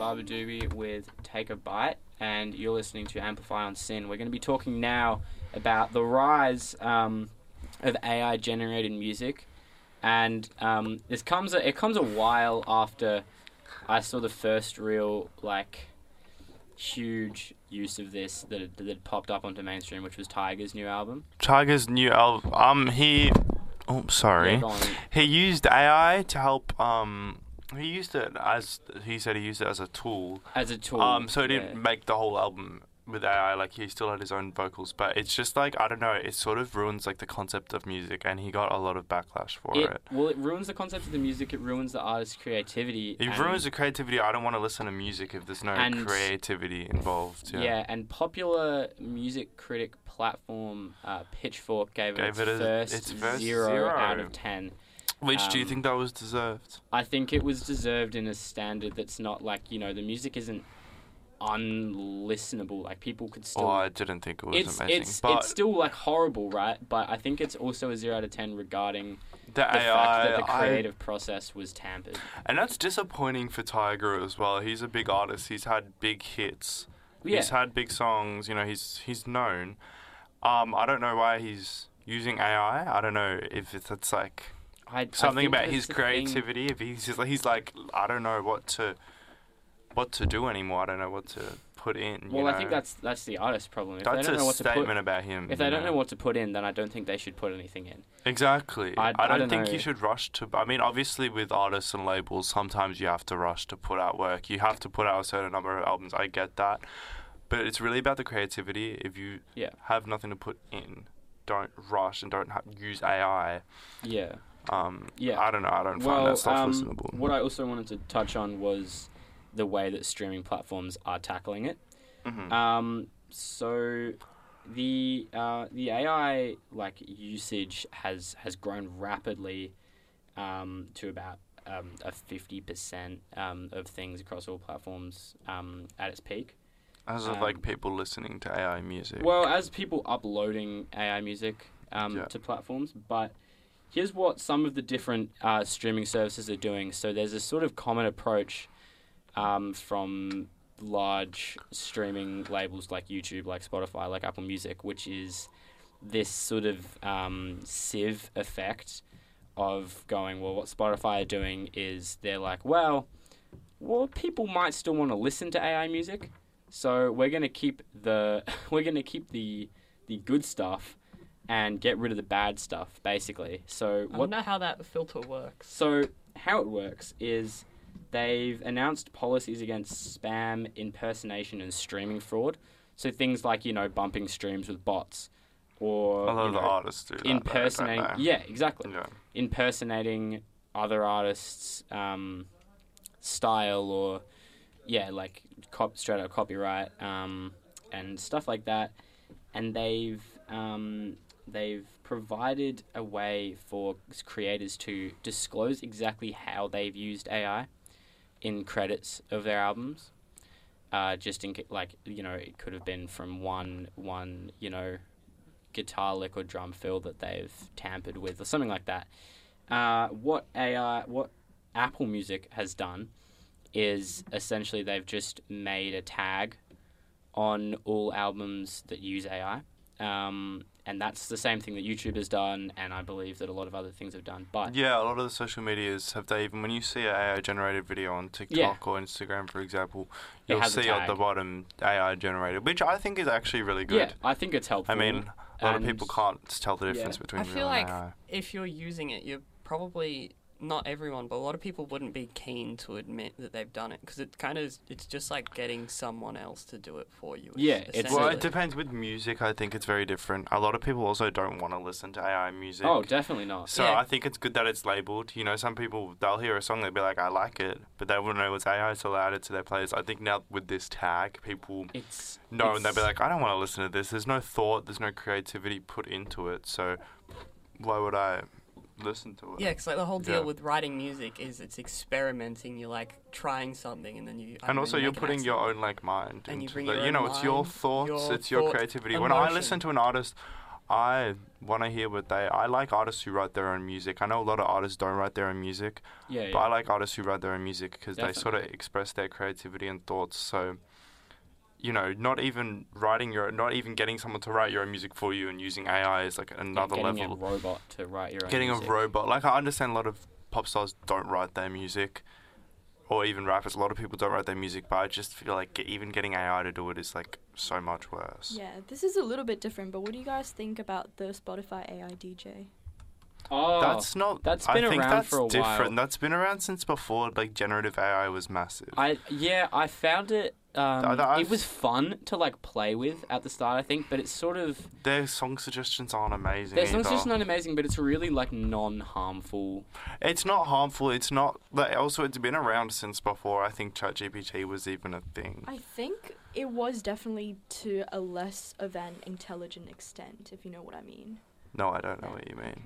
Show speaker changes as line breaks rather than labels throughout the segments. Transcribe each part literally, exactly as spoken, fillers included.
Baba Doobie with Take a Bite, and you're listening to Amplify on Sin. We're going to be talking now about the rise um, of A I-generated music, and um, this comes a, it comes a while after I saw the first real, like, huge use of this that that popped up onto mainstream, which was Tyga's new album.
Tyga's new album. Um, he. Oh, sorry.
Yeah, go on.
He used A I to help. Um, he used it as he said he used it as a tool.
As a tool.
Um, so he didn't
yeah.
make the whole album with A I. Like he still had his own vocals, but it's just like I don't know. It sort of ruins like the concept of music, and he got a lot of backlash for
It,
it.
well, it ruins the concept of the music. It ruins the artist's creativity.
It ruins the creativity. I don't want to listen to music if there's no
and,
creativity involved. Yeah.
yeah, and popular music critic platform uh, Pitchfork gave,
Gave
it its,
it a-
first,
its first
zero,
zero.
out of ten.
Which
Um,
do you think that was deserved?
I think it was deserved in a standard that's not like, you know, the music isn't unlistenable. Like, people could still...
Oh, I didn't think it was
it's,
amazing.
It's,
but
it's still, like, horrible, right? But I think it's also a zero out of ten regarding
the,
the
A I,
fact that the
I-
creative process was tampered.
and that's disappointing for Tyga as well. He's a big artist. He's had big hits.
Yeah.
He's had big songs. You know, he's he's known. Um, I don't know why he's using A I. I don't know if it's, it's like
I,
something
I think
about
that's
his
the thing.
creativity. If he's just, he's like I don't know what to what to do anymore. I don't know what to put in. You
Well, I
know?
think that's that's the artist's problem. If
that's
they don't
a
know what to
statement
put,
about him.
if they
you
don't know what to put in, then I don't think they should put anything in.
Exactly.
I-
I,
I
don't,
don't
think
know.
you should rush to. I mean, obviously, with artists and labels, sometimes you have to rush to put out work. You have to put out a certain number of albums. I get that, but it's really about the creativity. If you
Yeah.
have nothing to put in, don't rush and don't ha- use A I.
Yeah.
Um,
Yeah.
I don't know. I don't
well,
find that stuff
um,
listenable.
what I also wanted to touch on was the way that streaming platforms are tackling it.
Mhm.
Um, so the uh, the A I like usage has has grown rapidly um, to about um, a fifty percent um, of things across all platforms um, at its peak.
As of
um,
like people listening to A I music.
Well, as people uploading A I music um,
Yeah.
to platforms, but here's what some of the different uh, streaming services are doing. So there's a sort of common approach um, from large streaming labels like YouTube, like Spotify, like Apple Music, which is this sort of um, sieve effect of going, well, what Spotify are doing is they're like, well, well, people might still want to listen to A I music, so we're gonna keep the we're gonna keep the the good stuff and get rid of the bad stuff, basically. So
I
what?
don't know how that filter works.
So how it works is they've announced policies against spam, impersonation, and streaming fraud. So things like, you know, bumping streams with bots, or
a lot
you
of the
know,
artists do that. though, don't
impersonating.
they?
Yeah, exactly.
Yeah.
Impersonating other artists' um, style, or yeah, like cop- straight up copyright um, and stuff like that. And they've um, they've provided a way for creators to disclose exactly how they've used A I in credits of their albums. Uh, just in ca- like you know, it could have been from one one you know guitar lick or drum fill that they've tampered with or something like that. Uh, what A I, what Apple Music has done is essentially they've just made a tag on all albums that use A I. Um, and that's the same thing that YouTube has done, and I believe that a lot of other things have done. But
Yeah, a lot of the social medias have they even when you see an A I generated video on TikTok
Yeah.
or Instagram, for example,
It
you'll
has a
see at the
tag.
bottom A I generated, which I think is actually really good.
yeah, I think it's helpful.
I mean, a lot
And-
of people can't tell the
Yeah.
difference between
I
real
feel
and
like
A I.
if you're using it, you're probably not everyone, but a lot of people wouldn't be keen to admit that they've done it because it kind of it's just like getting someone else to do it for you.
Yeah, it's-
essentially.
Well, it depends with music. I think it's very different. A lot of people also don't want to listen to A I music.
Oh, definitely not.
So
Yeah.
I think it's good that it's labeled. You know, some people they'll hear a song, they'll be like, "I like it," but they wouldn't know it's A I, so they'll add it to their playlist. I think now with this tag, people
It's
know and they'll be
it's-
like, "I don't want to listen to this." There's no thought, there's no creativity put into it. So why would I listen to it?
Yeah, because like the whole deal
Yeah.
with writing music is it's experimenting. You're like trying something, and then you. I don't
And
know,
also,
you
you're
make an
putting your
accident.
own like mind
And you
into
bring
the,
your
you
own
know, it's your
mind,
thoughts,
your
it's your
thought,
creativity. When I
emotion.
listen to an artist, I want to hear what they. I like artists who write their own music. I know a lot of artists don't write their own music,
Yeah,
but I
yeah.
like artists who write their own music because they sort of
Definitely.
express their creativity and thoughts. So, you know, not even writing your, not even getting someone to write your own music for you and using A I is like
Yeah,
another
getting
level.
a robot to write your own
Getting
music.
a robot. Like, I understand a lot of pop stars don't write their music, or even rappers. A lot of people don't write their music, but I just feel like ge- even getting A I to do it is like so much worse.
Yeah, this is a little bit different, but what do you guys think about the Spotify A I D J?
Oh,
That's not.
that's
I
been
think
around
that's
for a
different.
while.
That's been around since before like generative A I was massive.
I yeah, I found it. Um,
Th- th- I've-
it was fun to like play with at the start, I think, but it's sort of
Their song suggestions aren't amazing.
there's not
either.
just not amazing, but it's really like non-harmful.
It's not harmful. It's not. Like, also, it's been around since before. I think ChatGPT was even a thing.
I think it was definitely to a less of an intelligent extent, if you know what I mean.
No, I don't know what you mean.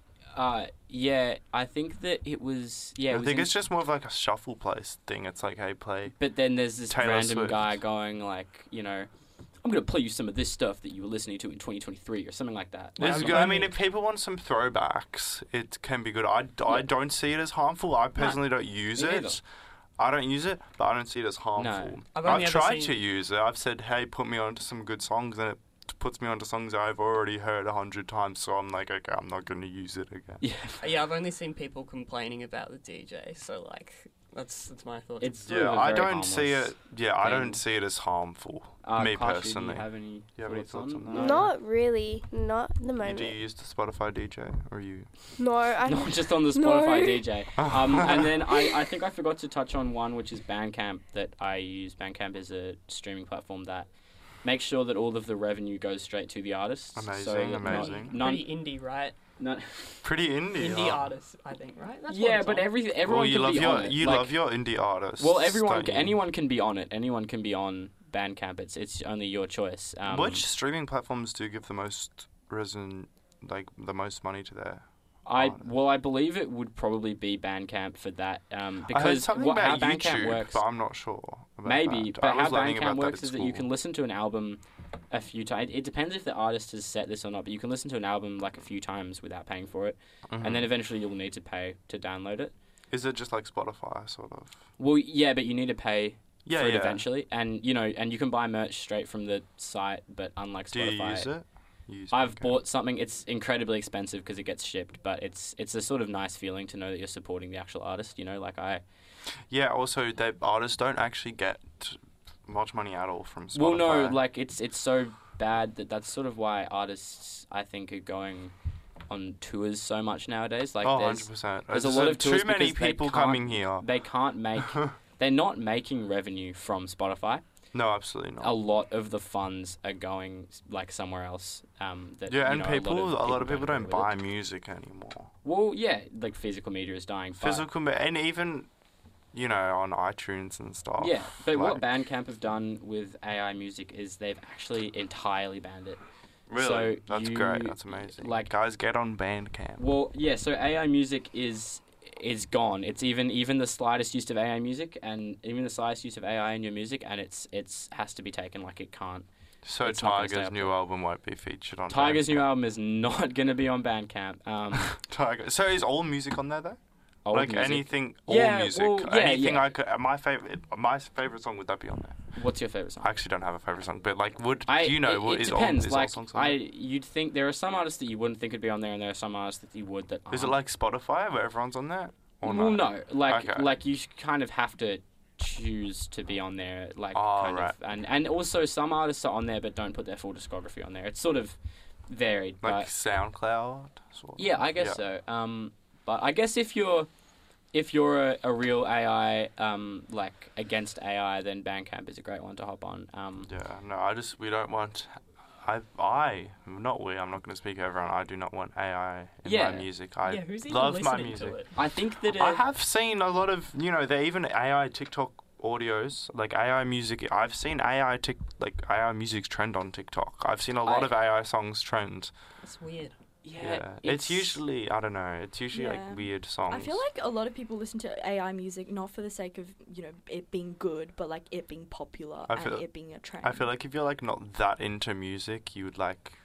Uh, yeah, I think that it was yeah. It
I
was
think
in-
it's just more of like a shuffle place thing. It's like, hey, play.
But then there's this
Taylor
random
Swift.
guy going like, you know, I'm gonna play you some of this stuff that you were listening to in twenty twenty-three or something like that.
It's
Like,
I'm
good. I
only-
mean, if people want some throwbacks, it can be good. I, I
Yeah.
don't see it as harmful. I personally don't use
me
it.
neither.
I don't use it, but I don't see it as harmful.
I've
I've,
only ever
tried
seen-
to use it. I've said, hey, put me onto some good songs, and it puts me onto songs I've already heard a hundred times. So I'm like, okay, I'm not going to use it again.
yeah,
Yeah, I've only seen people complaining about the D J, so like that's that's my thoughts.
it's sort
Yeah,
of a
I
very
don't see
harmless-
it. Yeah, I
thing.
don't see it as harmful.
Uh,
me
Kashi,
personally.
do you have any
You have any
thoughts,
thoughts
on,
on
No?
that?
Not really. Not at the
You,
moment.
do you use the Spotify D J, or you?
No, I.
Not just on the
No.
Spotify D J. Um, and then I, I think I forgot to touch on one, which is Bandcamp, that I use. Bandcamp is a streaming platform that makes sure that all of the revenue goes straight to the artists. so
Amazing,
that not-
amazing.
None,
Pretty indie, right?
none,
Pretty indie.
Indie
huh?
artists, I think, right? That's what
yeah,
it's
but
on.
every everyone
well, you
can
love
be
your
on it.
you
Like,
love your indie artists.
well, everyone,
don't
ca-
you?
anyone can be on it. Anyone can be on Bandcamp. It's it's only your choice. Um,
Which streaming platforms do give the most resin, like the most money to their?
I
artists?
well, I believe it would probably be Bandcamp for that, um,
I heard
because
something
what, how
about
Bandcamp
YouTube,
works.
but I'm not sure. About
Maybe,
that.
but
I
how
was learning
Bandcamp
about that
works
at
is that you
school.
can listen to an album a few times. It depends if the artist has set this or not, but you can listen to an album like a few times without paying for it,
Mhm.
and then eventually you'll need to pay to download it.
Is it just like Spotify, sort of?
Well, yeah, but you need to pay
Yeah,
for it
yeah.
eventually, and you know, and you can buy merch straight from the site, but unlike
Do
Spotify,
you use it? You use
I've
Bandcamp.
bought something. It's incredibly expensive because it gets shipped, but it's it's a sort of nice feeling to know that you're supporting the actual artist. You know, like I.
Yeah. Also, the artists don't actually get much money at all from Spotify.
Well, no, like it's it's so bad that that's sort of why artists I think are going on tours so much nowadays. Like
oh,
there's
one hundred percent.
there's a lot of tours
too many
because they
people
can't-
coming here.
they can't make they're not making revenue from Spotify.
No, absolutely not.
A lot of the funds are going like somewhere else. Um, that,
yeah,
you
and
know,
people,
a lot of
people don't
agree with
buy
it.
music anymore.
Well, yeah, like physical media is dying. but-
Physical, me- and even, you know, on iTunes and stuff.
Yeah, but what
like-
Bandcamp have done with A I music is they've actually entirely banned it.
Really?
So
That's
you-
great. That's amazing.
like-
Guys, get on Bandcamp.
Well, yeah. So A I music is is gone. It's even even the slightest use of A I music, and even the slightest use of A I in your music, and it's it's has to be taken. Like it can't.
So
it's not gonna stay
Tiger's
up
new
there.
album won't be featured on
Tiger's new
Bandcamp.
album is not going to be on Bandcamp. Um,
Tiger. So is all music on there though?
old
like
music.
anything, all
Yeah,
music.
well, yeah,
anything
yeah.
I could. uh, My favorite. My favorite song would that be on there?
What's your favorite song?
I actually don't have a favorite song, but like, would
I,
do you know
it,
what
it
is
depends.
all? Is
like
all songs on
I,
there?
you'd think there are some artists that you wouldn't think would be on there, and there are some artists that you would that.
Is it
aren't.
like Spotify where everyone's on there? Or
Well,
no?
no. Like,
Okay.
like you sh- kind of have to choose to be on there. Like,
Oh,
kind
right.
of, and and also some artists are on there but don't put their full discography on there. It's sort of varied,
Like
but
SoundCloud. Sort of?
yeah, I guess so. Um, but I guess if you're if you're a, a real A I, um, like against A I, then Bandcamp is a great one to hop on. Um,
Yeah, no, I just we don't want. I I not we. I'm not going to speak for everyone. I do not want A I in
Yeah.
my music. I
yeah, who's even
love my
listening
music.
to it?
I think that
I
it,
have seen a lot of you know. They're even A I TikTok audios, like A I music. I've seen A I tic like A I music's trend on TikTok. I've seen a lot
I-
of A I songs trend.
That's weird.
yeah,
Yeah, it's, usually I don't know. It's usually
Yeah.
like weird songs.
I feel like a lot of people listen to A I music not for the sake of, you know, it being good, but like it being popular
I
and
feel-
it being a trend.
I feel like if you're like not that into music, you would like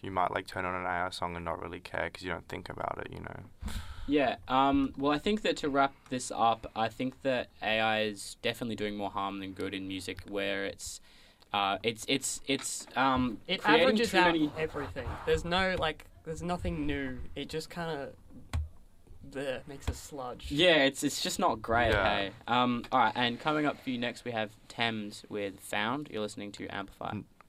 you might like turn on an A I song and not really care because you don't think about it, you know.
Yeah. Um. Well, I think that to wrap this up, I think that A I is definitely doing more harm than good in music, where it's, uh, it's it's it's um.
It
creating
averages
too
out
many-
everything. There's no like. There's nothing new. It just kind of. There makes a sludge.
Yeah, it's it's just not great.
Yeah.
Hey. Um. All right. And coming up for you next, we have Thames with Found. You're listening to Amplify.
Mm.